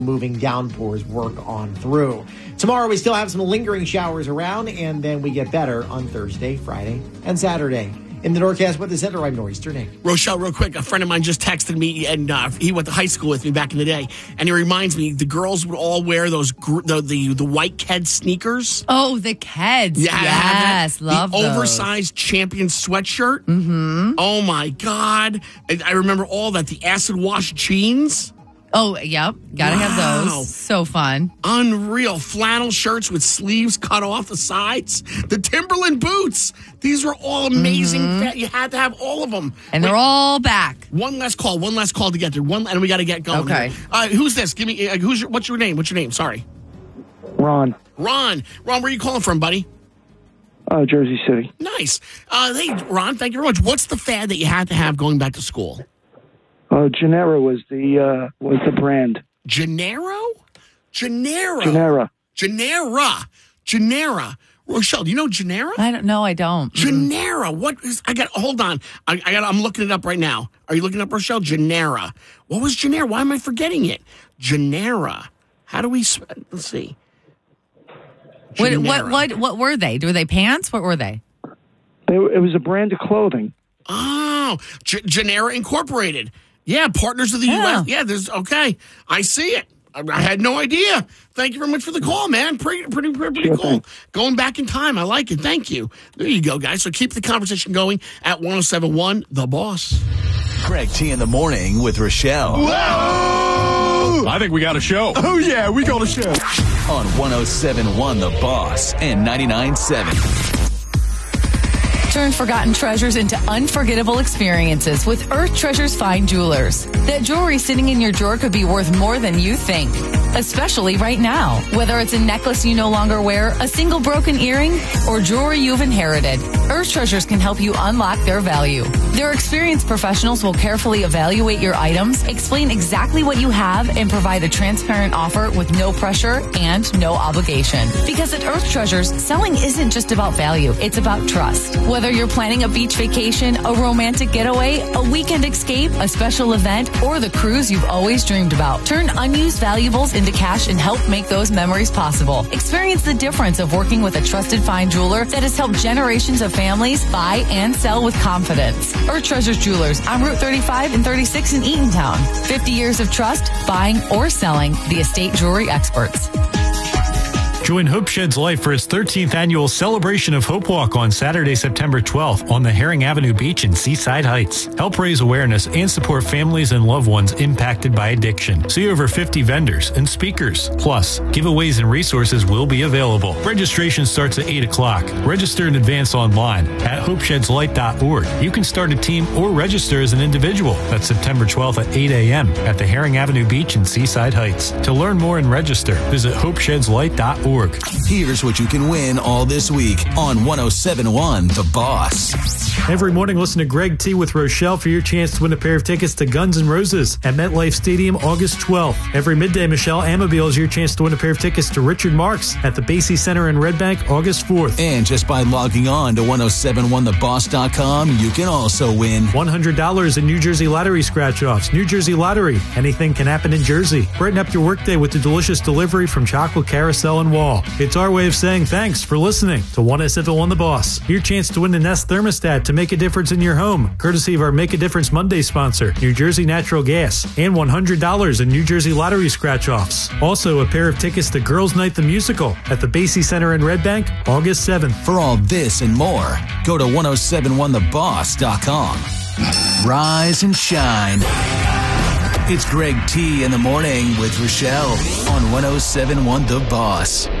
moving downpours work on through. Tomorrow we still have some lingering showers around, and then we get better on Thursday, Friday, and Saturday. In the Norcast Weather Center, I'm Nor'easter Nick. Rochelle, real quick, a friend of mine just texted me, and he went to high school with me back in the day, and he reminds me the girls would all wear those the white Keds sneakers. Oh, the Keds. Yeah, yes, love the those. oversized champion sweatshirt. Mm-hmm. Oh, my God. I remember all that. The acid wash jeans. Oh, yep. Gotta have those. So fun. Unreal. Flannel shirts with sleeves cut off the sides. The Timberland boots. These were all amazing. You had to have all of them. And they're all back. One last call to get there. And we got to get going. Okay. Who's this? Give me. What's your name? Sorry. Ron, where are you calling from, buddy? Jersey City. Nice. Hey, Ron, thank you very much. What's the fad that you had to have going back to school? Gennaro was the brand. Gennaro? Gennaro. Rochelle, do you know Gennaro? I don't know. I don't. Gennaro. What is? Hold on. I'm looking it up right now. Are you looking up, Rochelle? Gennaro. What was Gennaro? Why am I forgetting it? Gennaro. How do we? Let's see. What were they? Were they pants? What were they? It was a brand of clothing. Oh, Gennaro Incorporated. Yeah, partners of the U.S. Yeah, there's I see it. I had no idea. Thank you very much for the call, man. Pretty cool. Going back in time. I like it. Thank you. There you go, guys. So keep the conversation going at 107.1 The Boss. Greg T in the morning with Rochelle. Whoa! I think we got a show. Oh, yeah, we got a show. On 107.1 The Boss and 99.7. Turn forgotten treasures into unforgettable experiences with Earth Treasures Fine Jewelers. That jewelry sitting in your drawer could be worth more than you think, especially right now. Whether it's a necklace you no longer wear, a single broken earring, or jewelry you've inherited, Earth Treasures can help you unlock their value. Their experienced professionals will carefully evaluate your items, explain exactly what you have, and provide a transparent offer with no pressure and no obligation. Because at Earth Treasures, selling isn't just about value, it's about trust. Whether you're planning a beach vacation, a romantic getaway, a weekend escape, a special event, or the cruise you've always dreamed about, turn unused valuables into cash and help make those memories possible. Experience the difference of working with a trusted fine jeweler that has helped generations of families buy and sell with confidence. Earth Treasures Jewelers on Route 35 and 36 in Eatontown. 50 years of trust, buying or selling, the estate jewelry experts. Join Hope Sheds Life for its 13th annual Celebration of Hope Walk on Saturday, September 12th on the Herring Avenue Beach in Seaside Heights. Help raise awareness and support families and loved ones impacted by addiction. See over 50 vendors and speakers. Plus, giveaways and resources will be available. Registration starts at 8 o'clock. Register in advance online at hopeshedslight.org. You can start a team or register as an individual. That's September 12th at 8 a.m. at the Herring Avenue Beach in Seaside Heights. To learn more and register, visit hopeshedslight.org. Here's what you can win all this week on 107.1 The Boss. Every morning, listen to Greg T with Rochelle for your chance to win a pair of tickets to Guns N' Roses at MetLife Stadium August 12th. Every midday, Michelle Amabile is your chance to win a pair of tickets to Richard Marx at the Basie Center in Red Bank August 4th. And just by logging on to 1071theboss.com, you can also win $100 in New Jersey Lottery scratch-offs. New Jersey Lottery. Anything can happen in Jersey. Brighten up your workday with the delicious delivery from Chocolate Carousel and Wall. It's our way of saying thanks for listening to 107.1 The Boss. Your chance to win the Nest thermostat to make a difference in your home, courtesy of our Make a Difference Monday sponsor, New Jersey Natural Gas, and $100 in New Jersey Lottery scratch-offs. Also, a pair of tickets to Girls Night the Musical at the Basie Center in Red Bank, August 7th. For all this and more, go to 1071theboss.com. Rise and shine. It's Greg T in the morning with Rochelle on 107.1 The Boss.